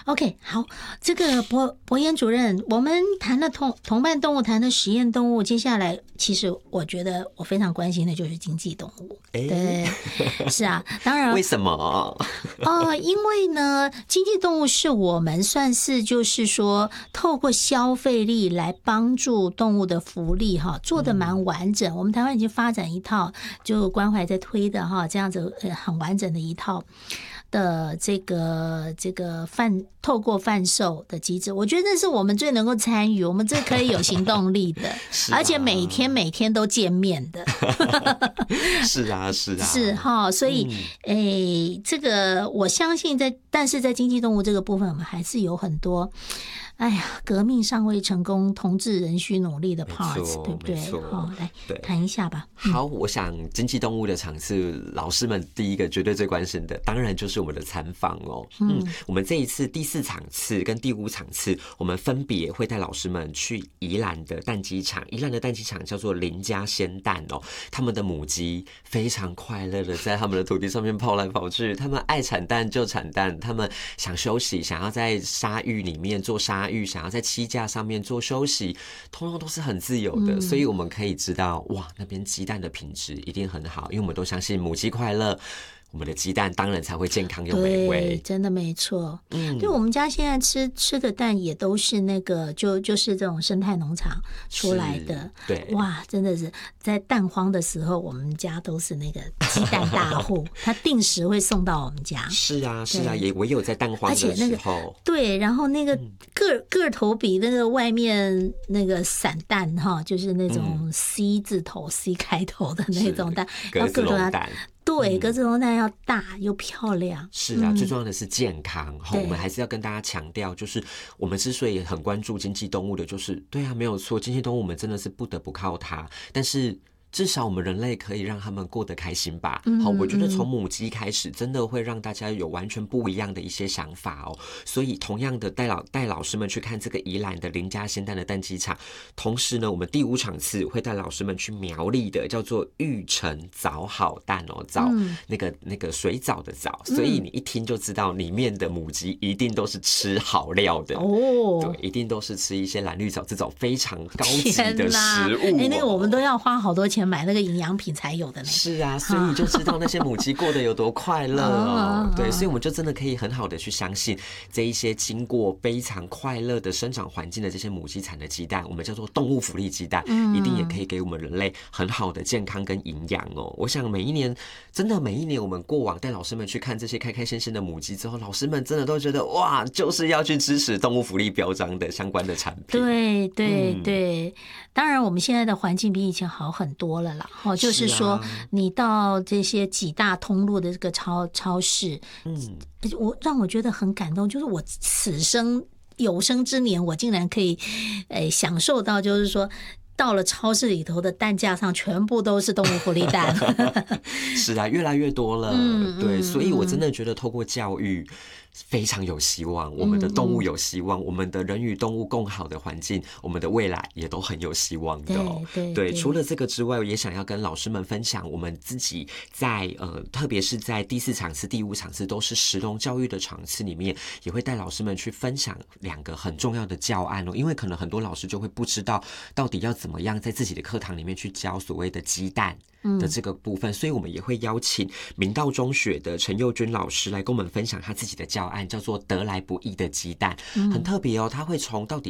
OK， 好，这个博彦主任，我们谈了同伴动物，谈了实验动物，接下来其实我觉得我非常关心的就是经济动物。对，是啊，当然。 为什么？ 因为呢，经济动物是我们算是就是说，透过消费力来帮助动物的福利哈，做的蛮完整。我们台湾已经发展一套，就关怀在推的哈，这样子很完整的一套的这个透过贩售的机制，我觉得这是我们最能够参与，我们最可以有行动力的，而且每天都见面的。 是啊， 是哈，所以这个我相信但是在经济动物这个部分，我们还是有很多。哎呀，革命尚未成功，同志仍需努力的 parts， 对不对？好，来谈一下吧。 好，我想经济动物的场次，老师们第一个绝对最关心的，当然就是我们的参访哦。我们这一次第4场次跟第5场次，我们分别会带老师们去宜兰的蛋鸡场。宜兰的蛋鸡场叫做林家鲜蛋哦，他们的母鸡非常快乐的在他们的土地上面跑来跑去，他们爱产蛋就产蛋，他们想休息，想要在沙域里面做沙域，想要在栖架上面做休息，通通都是很自由的。所以我们可以知道，哇，那边鸡蛋的品质一定很好，因为我们都相信母鸡快乐，我们的鸡蛋当然才会健康又美味。 对，真的没错。对，我们家现在吃的蛋也都是那个就是这种生态农场出来的。 对， 哇，真的是在蛋荒的时候，我们家都是那个鸡蛋大户，他定时会送到我们家。 是啊，也唯有在蛋荒的时候，而且那个对，然后那个个头比那个外面那个散蛋哈，就是那种 C 字头 C 开头的那种蛋， 格子笼蛋。 对，格子笼蛋要大又漂亮。 是啊，最重要的是健康。我们还是要跟大家强调，就是我们之所以很关注经济动物的，就是对啊，没有错，经济动物我们真的是不得不靠它，但是至少我们人类可以让他们过得开心吧。好，我觉得从母鸡开始，真的会让大家有完全不一样的一些想法哦。所以同样的带老师们去看这个宜兰的林家鲜蛋的蛋鸡场，同时呢，我们第5场次会带老师们去苗栗的叫做玉成藻好蛋哦，藻那个水藻的藻，所以你一听就知道里面的母鸡一定都是吃好料的哦，对，一定都是吃一些蓝绿藻这种非常高级的食物。 那个我们都要花好多钱买那个营养品才有的呢。 是啊，所以你就知道那些母鸡过得有多快乐哦。对，所以我们就真的可以很好的去相信这一些经过非常快乐的生长环境的这些母鸡产的鸡蛋，我们叫做动物福利鸡蛋，一定也可以给我们人类很好的健康跟营养哦。我想每一年我们过往带老师们去看这些开开心心的母鸡之后，老师们真的都觉得哇，就是要去支持动物福利标章的相关的产品。 对对对，当然我们现在的环境比以前好很多了啦。就是说你到这些几大通路的这个超市，让我觉得很感动，就是我有生之年，我竟然可以享受到，就是说到了超市里头的蛋架上全部都是动物福利蛋。 是啊，越来越多了。对，所以我真的觉得透过教育非常有希望，我们的动物有希望，我们的人与动物共好的环境，我们的未来也都很有希望的哦。对，除了这个之外，我也想要跟老师们分享，我们自己在特别是在第4场次、第5场次都是食农教育的场次里面，也会带老师们去分享2个很重要的教案哦。因为可能很多老师就会不知道到底要怎么样在自己的课堂里面去教所谓的鸡蛋的这个部分，所以我们也会邀请明道中学的陈佑君老师来跟我们分享他自己的教案，叫做得来不易的鸡蛋，很特别哦。他会从到底